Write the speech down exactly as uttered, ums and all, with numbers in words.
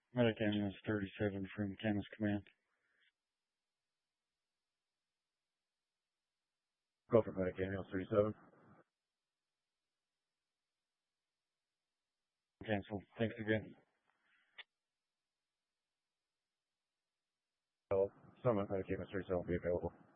Medic ambulance thirty-seven from Camas Command. Go for medic ambulance thirty-seven. Cancel. Thanks again. Well, some medic ambulance thirty-seven will be available.